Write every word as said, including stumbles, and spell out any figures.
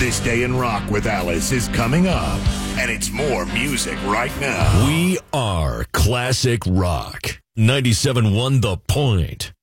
This Day in Rock with Alice is coming up, and it's more music right now. We are Classic Rock. ninety-seven point one The Point.